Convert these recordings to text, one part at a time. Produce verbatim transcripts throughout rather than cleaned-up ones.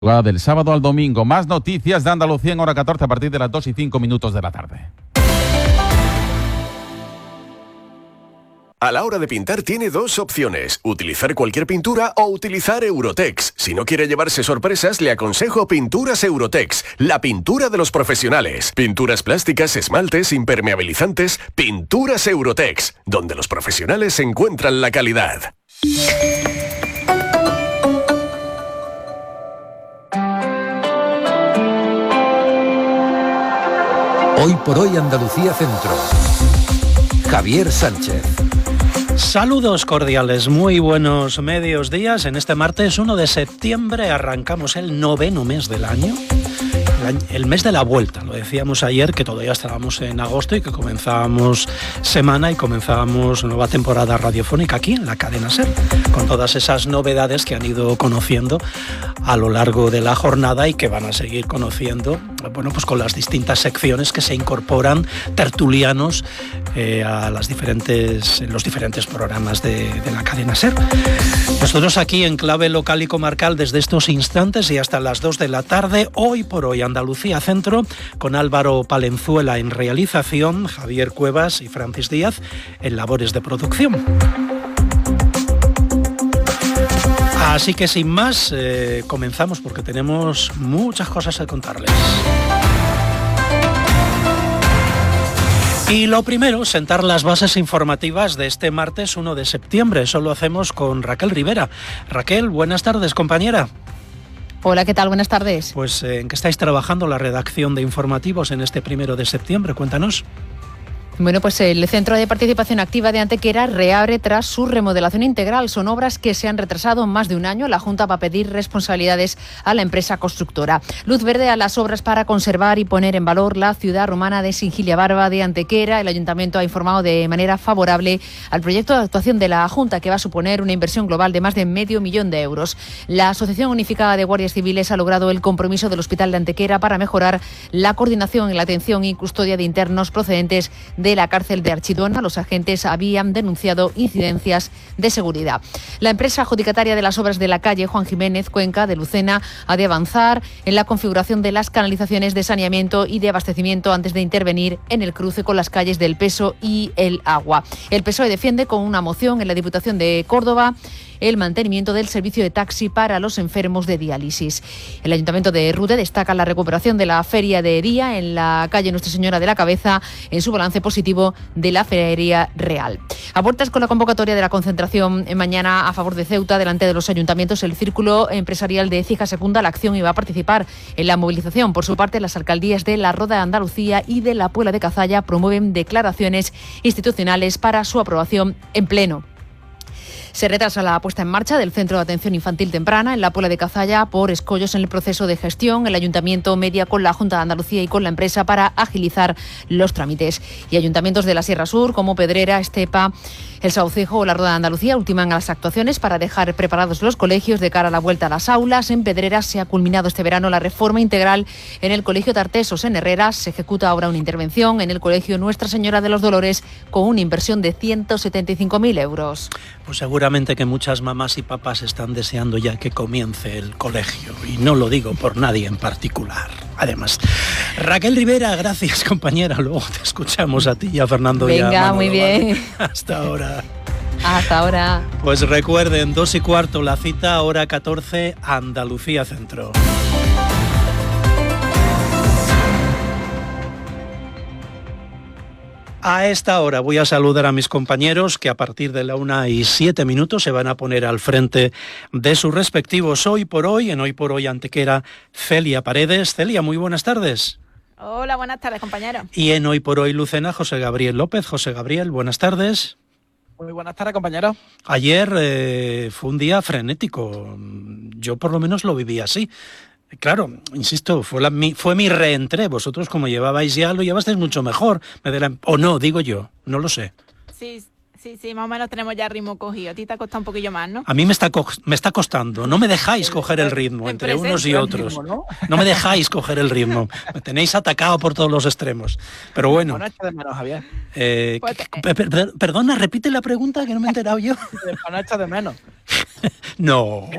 Del sábado al domingo, más noticias de Andalucía en hora catorce a partir de las dos y cinco minutos de la tarde. A la hora de pintar tiene dos opciones, utilizar cualquier pintura o utilizar Eurotex. Si no quiere llevarse sorpresas, le aconsejo Pinturas Eurotex, la pintura de los profesionales. Pinturas plásticas, esmaltes, impermeabilizantes, Pinturas Eurotex, donde los profesionales encuentran la calidad. Hoy por hoy Andalucía Centro. Javier Sánchez. Saludos cordiales, muy buenos medios días. En este martes uno de septiembre arrancamos el noveno mes del año. El mes de la vuelta, lo decíamos ayer que todavía estábamos en agosto y que comenzábamos semana y comenzábamos nueva temporada radiofónica aquí en la cadena SER, con todas esas novedades que han ido conociendo a lo largo de la jornada y que van a seguir conociendo, bueno, pues con las distintas secciones que se incorporan tertulianos eh, a las diferentes, en los diferentes programas de, de la cadena SER. Nosotros aquí en clave local y comarcal desde estos instantes y hasta las dos de la tarde, hoy por hoy Andalucía Centro, con Álvaro Palenzuela en realización, Javier Cuevas y Francis Díaz en labores de producción. Así que sin más, eh, comenzamos porque tenemos muchas cosas que contarles. Y lo primero, sentar las bases informativas de este martes uno de septiembre. Eso lo hacemos con Raquel Rivera. Raquel, buenas tardes, compañera. Hola, ¿qué tal? Buenas tardes. Pues, ¿en qué estáis trabajando la redacción de informativos en este primero de septiembre? Cuéntanos. Bueno, pues el Centro de Participación Activa de Antequera reabre tras su remodelación integral. Son obras que se han retrasado más de un año. La Junta va a pedir responsabilidades a la empresa constructora. Luz verde a las obras para conservar y poner en valor la ciudad romana de Singilia Barba de Antequera. El Ayuntamiento ha informado de manera favorable al proyecto de actuación de la Junta, que va a suponer una inversión global de más de medio millón de euros. La Asociación Unificada de Guardias Civiles ha logrado el compromiso del Hospital de Antequera para mejorar la coordinación en la atención y custodia de internos procedentes de la cárcel de Archidona. Los agentes habían denunciado incidencias de seguridad. La empresa adjudicataria de las obras de la calle Juan Jiménez Cuenca de Lucena ha de avanzar en la configuración de las canalizaciones de saneamiento y de abastecimiento antes de intervenir en el cruce con las calles del Peso y el Agua. El P S O E defiende con una moción en la Diputación de Córdoba el mantenimiento del servicio de taxi para los enfermos de diálisis. El Ayuntamiento de Rude destaca la recuperación de la feria de día en la calle Nuestra Señora de la Cabeza en su balance positivo de la Feria Real. A puertas con la convocatoria de la concentración mañana a favor de Ceuta delante de los ayuntamientos, el Círculo Empresarial de Écija secunda la acción y va a participar en la movilización. Por su parte, las alcaldías de La Roda de Andalucía y de la Puebla de Cazalla promueven declaraciones institucionales para su aprobación en pleno. Se retrasa la puesta en marcha del Centro de Atención Infantil Temprana en la Puebla de Cazalla por escollos en el proceso de gestión. El Ayuntamiento media con la Junta de Andalucía y con la empresa para agilizar los trámites. Y ayuntamientos de la Sierra Sur como Pedrera, Estepa, El Saucejo o la Roda de Andalucía ultiman las actuaciones para dejar preparados los colegios de cara a la vuelta a las aulas. En Pedrera se ha culminado este verano la reforma integral en el Colegio Tartesos. En Herrera se ejecuta ahora una intervención en el Colegio Nuestra Señora de los Dolores con una inversión de ciento setenta y cinco mil euros. Pues seguramente que muchas mamás y papás están deseando ya que comience el colegio, y no lo digo por nadie en particular. Además, Raquel Rivera, gracias, compañera. Luego te escuchamos a ti y a Fernando. Venga, y a Manolo, muy bien. ¿Vale? Hasta ahora. Hasta ahora. Pues recuerden, dos y cuarto la cita, hora catorce, Andalucía Centro. A esta hora voy a saludar a mis compañeros que a partir de la una y siete minutos se van a poner al frente de sus respectivos Hoy por Hoy. En Hoy por Hoy Antequera, Celia Paredes. Celia, muy buenas tardes. Hola, buenas tardes, compañero. Y en Hoy por Hoy Lucena, José Gabriel López. José Gabriel, buenas tardes. Muy buenas tardes, compañero. Ayer eh, fue un día frenético. Yo por lo menos lo viví así. Claro, insisto, fue, la, mi, fue mi reentré. Vosotros, como llevabais ya, lo llevasteis mucho mejor. Me la, o no, digo yo, no lo sé. Sí, sí, sí, más o menos tenemos ya ritmo cogido. A ti te ha costado un poquillo más, ¿no? A mí me está, co- me está costando. No me dejáis coger el ritmo entre unos y otros. ¿no? no me dejáis coger el ritmo. Me tenéis atacado por todos los extremos. Pero bueno. No echa de menos, Javier. Eh, pues, per, per, perdona, repite la pregunta que no me he enterado yo. No echa de menos. No.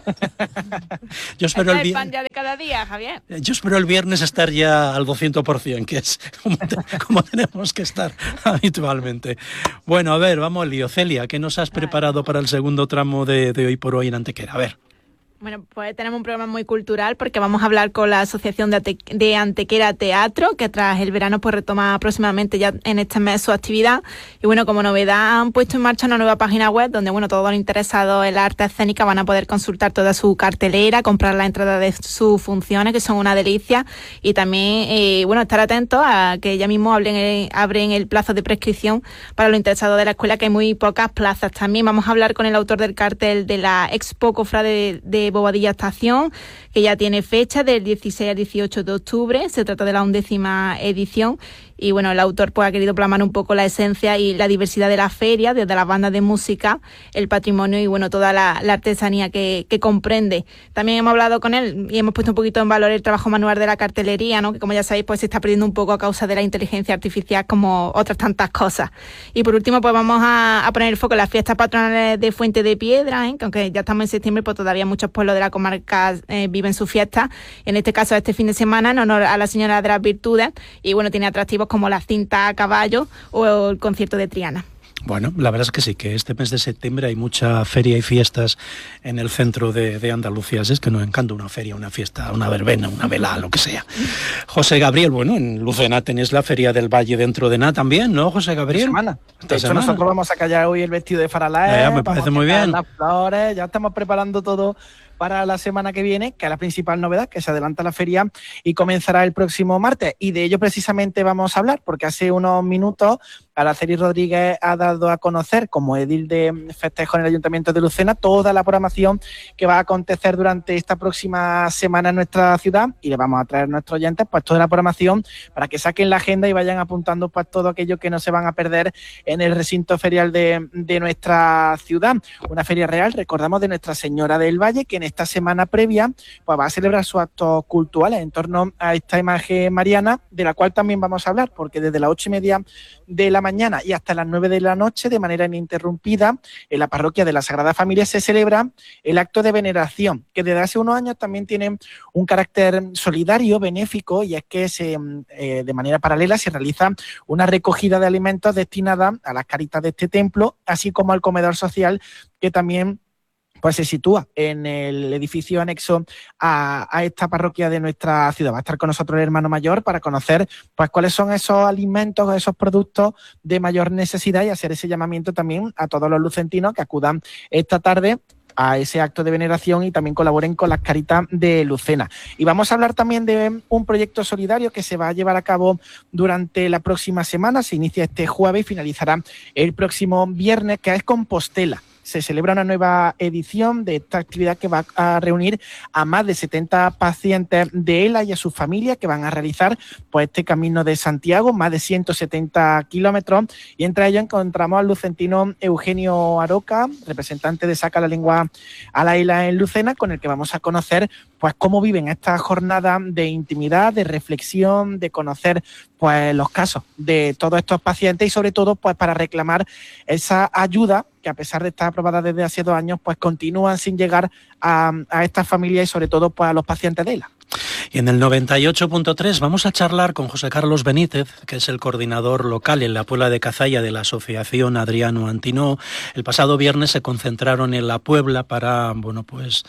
Yo espero el, el vi- pan ya de cada día, Javier. yo espero el viernes estar ya al doscientos por ciento, que es como, te- como tenemos que estar habitualmente. Bueno, a ver, vamos al lío. Celia, ¿qué nos has preparado para el segundo tramo de, de Hoy por Hoy en Antequera? A ver. Bueno, pues tenemos un programa muy cultural porque vamos a hablar con la Asociación de, Ate- de Antequera Teatro, que tras el verano pues retoma próximamente ya en este mes su actividad. Y bueno, como novedad han puesto en marcha una nueva página web donde bueno todos los interesados en la arte escénica van a poder consultar toda su cartelera, comprar la entrada de sus funciones, que son una delicia, y también eh, bueno estar atentos a que ya mismo abren el, abren el plazo de prescripción para los interesados de la escuela, que hay muy pocas plazas. También vamos a hablar con el autor del cartel de la Expo Cofrade de, de Bobadilla Estación, que ya tiene fecha del dieciséis al dieciocho de octubre. Se trata de la undécima edición. Y bueno, el autor pues ha querido plasmar un poco la esencia y la diversidad de la feria, desde las bandas de música, el patrimonio y bueno, toda la, la artesanía que, que comprende. También hemos hablado con él y hemos puesto un poquito en valor el trabajo manual de la cartelería, ¿no? Que como ya sabéis, pues se está perdiendo un poco a causa de la inteligencia artificial, como otras tantas cosas. Y por último, pues vamos a, a poner el foco en las fiestas patronales de Fuente de Piedra, ¿eh? Que aunque ya estamos en septiembre, pues todavía muchos pueblos de la comarca eh, viven sus fiestas. En este caso, este fin de semana, en honor a la Señora de las Virtudes. Y bueno, tiene atractivos como la cinta a caballo o el concierto de Triana. Bueno, la verdad es que sí, que este mes de septiembre hay mucha feria y fiestas en el centro de, de Andalucía. Es que nos encanta una feria, una fiesta, una verbena, una velada, lo que sea. José Gabriel, bueno, en Lucena tenéis la Feria del Valle dentro de nada también, ¿no, José Gabriel? Esta semana. Esta De hecho, semana. nosotros vamos a callar hoy el vestido de Faralae. Eh, me parece vamos a muy quitar bien. Las flores, ya estamos preparando todo para la semana que viene, que es la principal novedad, que se adelanta la feria y comenzará el próximo martes. Y de ello precisamente vamos a hablar, porque hace unos minutos Araceli Rodríguez ha dado a conocer, como edil de festejo en el Ayuntamiento de Lucena, toda la programación que va a acontecer durante esta próxima semana en nuestra ciudad, y le vamos a traer a nuestros oyentes pues toda la programación para que saquen la agenda y vayan apuntando pues todo aquello que no se van a perder en el recinto ferial de, de nuestra ciudad. Una feria real, recordamos, de Nuestra Señora del Valle, que en esta semana previa pues va a celebrar sus actos culturales en torno a esta imagen mariana, de la cual también vamos a hablar, porque desde las ocho y media de la mañana y hasta las nueve de la noche, de manera ininterrumpida, en la parroquia de la Sagrada Familia se celebra el acto de veneración, que desde hace unos años también tiene un carácter solidario, benéfico, y es que se, eh, de manera paralela se realiza una recogida de alimentos destinada a las caritas de este templo, así como al comedor social, que también pues se sitúa en el edificio anexo a, a esta parroquia de nuestra ciudad. Va a estar con nosotros el hermano mayor para conocer pues cuáles son esos alimentos, esos productos de mayor necesidad, y hacer ese llamamiento también a todos los lucentinos que acudan esta tarde a ese acto de veneración y también colaboren con las caritas de Lucena. Y vamos a hablar también de un proyecto solidario que se va a llevar a cabo durante la próxima semana. Se inicia este jueves y finalizará el próximo viernes, que es Compostela. Se celebra una nueva edición de esta actividad que va a reunir a más de setenta pacientes de ELA y a sus familias, que van a realizar pues este Camino de Santiago, más de ciento setenta kilómetros, y entre ellos encontramos al lucentino Eugenio Aroca, representante de Saca la Lengua a la ELA en Lucena, con el que vamos a conocer pues cómo viven esta jornada de intimidad, de reflexión, de conocer pues los casos de todos estos pacientes, y sobre todo pues para reclamar esa ayuda que, a pesar de estar aprobada desde hace dos años, pues continúan sin llegar a, a estas familias y sobre todo pues a los pacientes de ELA. Y en el noventa y ocho punto tres vamos a charlar con José Carlos Benítez, que es el coordinador local en la Puebla de Cazalla de la Asociación Adriano Antinó. El pasado viernes se concentraron en la Puebla para, bueno, pues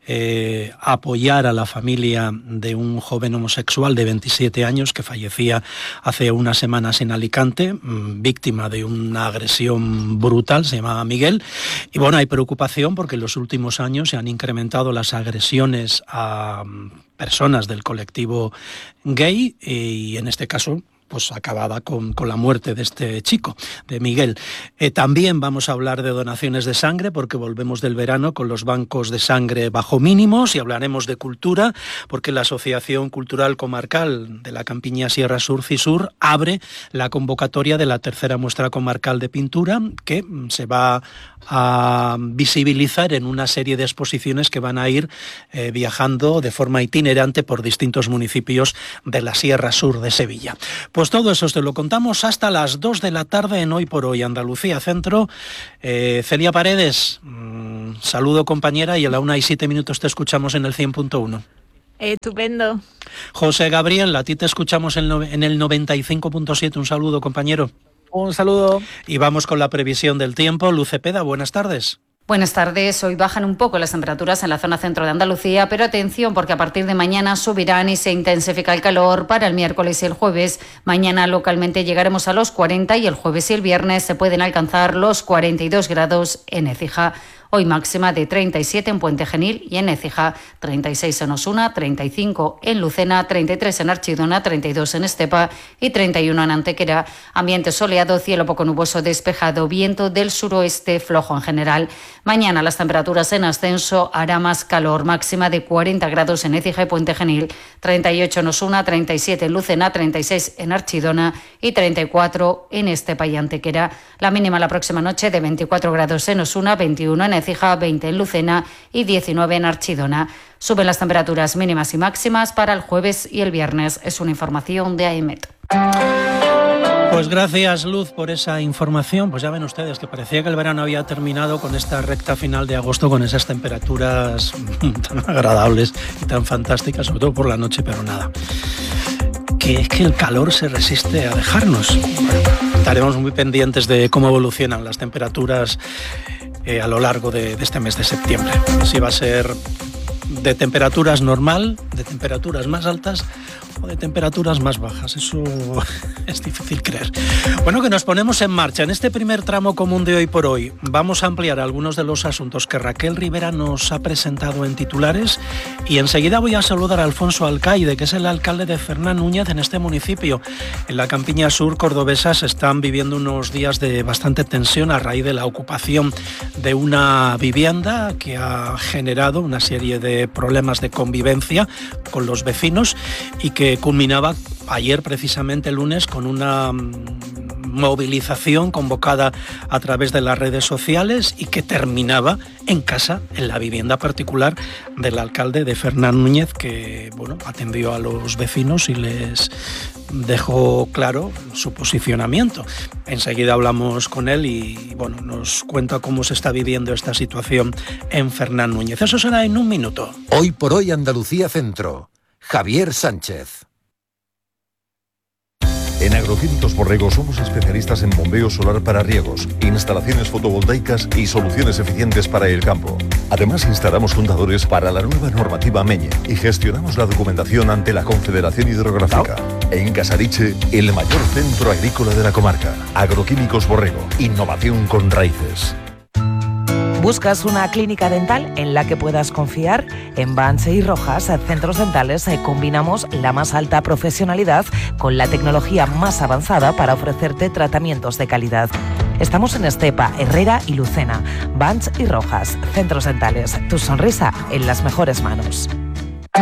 Eh, apoyar a la familia de un joven homosexual de veintisiete años que fallecía hace unas semanas en Alicante, víctima de una agresión brutal. Se llamaba Miguel. Y bueno, hay preocupación porque en los últimos años se han incrementado las agresiones a personas del colectivo gay, y en este caso pues acabada con, con la muerte de este chico, de Miguel. Eh, también vamos a hablar de donaciones de sangre, porque volvemos del verano con los bancos de sangre bajo mínimos, y hablaremos de cultura, porque la Asociación Cultural Comarcal de la Campiña Sierra Sur, CISUR, abre la convocatoria de la tercera muestra comarcal de pintura, que se va a visibilizar en una serie de exposiciones que van a ir eh, viajando de forma itinerante por distintos municipios de la Sierra Sur de Sevilla. Pues todo eso te lo contamos hasta las dos de la tarde en Hoy por Hoy, Andalucía Centro. Eh, Celia Paredes, mmm, saludo compañera, y a la una y siete minutos te escuchamos en el cien punto uno. Estupendo. José Gabriel, a ti te escuchamos en el noventa y cinco punto siete. Un saludo, compañero. Un saludo. Y vamos con la previsión del tiempo. Luz Cepeda, buenas tardes. Buenas tardes. Hoy bajan un poco las temperaturas en la zona centro de Andalucía, pero atención porque a partir de mañana subirán y se intensifica el calor para el miércoles y el jueves. Mañana localmente llegaremos a los cuarenta y el jueves y el viernes se pueden alcanzar los cuarenta y dos grados en Écija. Hoy máxima de treinta y siete en Puente Genil y en Écija, treinta y seis en Osuna, treinta y cinco en Lucena, treinta y tres en Archidona, treinta y dos en Estepa y treinta y uno en Antequera. Ambiente soleado, cielo poco nuboso despejado, viento del suroeste flojo en general. Mañana las temperaturas en ascenso, hará más calor, máxima de cuarenta grados en Écija y Puente Genil, treinta y ocho en Osuna, treinta y siete en Lucena, treinta y seis en Archidona y treinta y cuatro en Estepa y Antequera. La mínima la próxima noche de veinticuatro grados en Osuna, veintiuno en Écija, veinte en Lucena y diecinueve en Archidona. Suben las temperaturas mínimas y máximas para el jueves y el viernes. Es una información de AEMET. Pues gracias, Luz, por esa información. Pues ya ven ustedes que parecía que el verano había terminado con esta recta final de agosto, con esas temperaturas tan agradables y tan fantásticas, sobre todo por la noche, pero nada. Que es que el calor se resiste a dejarnos. Bueno, estaremos muy pendientes de cómo evolucionan las temperaturas eh, a lo largo de, de este mes de septiembre. Si va a ser de temperaturas normal, de temperaturas más altas o de temperaturas más bajas. Eso es difícil creer. Bueno, que nos ponemos en marcha. En este primer tramo común de Hoy por Hoy vamos a ampliar algunos de los asuntos que Raquel Rivera nos ha presentado en titulares, y enseguida voy a saludar a Alfonso Alcaide, que es el alcalde de Fernán Núñez en este municipio. En la campiña sur cordobesa se están viviendo unos días de bastante tensión a raíz de la ocupación de una vivienda que ha generado una serie de problemas de convivencia con los vecinos y que culminaba ayer, precisamente el lunes, con una movilización convocada a través de las redes sociales y que terminaba en casa, en la vivienda particular del alcalde de Fernán Núñez, que bueno, atendió a los vecinos y les dejó claro su posicionamiento. Enseguida hablamos con él y bueno, nos cuenta cómo se está viviendo esta situación en Fernán Núñez. Eso será en un minuto. Hoy por Hoy Andalucía Centro. Javier Sánchez. En Agroquímicos Borrego somos especialistas en bombeo solar para riegos, instalaciones fotovoltaicas y soluciones eficientes para el campo. Además, instalamos fundadores para la nueva normativa M E Ñ E y gestionamos la documentación ante la Confederación Hidrográfica. En Casariche, el mayor centro agrícola de la comarca. Agroquímicos Borrego, innovación con raíces. ¿Buscas una clínica dental en la que puedas confiar? En Banche y Rojas, Centros Dentales, combinamos la más alta profesionalidad con la tecnología más avanzada para ofrecerte tratamientos de calidad. Estamos en Estepa, Herrera y Lucena. Banche y Rojas, Centros Dentales. Tu sonrisa en las mejores manos.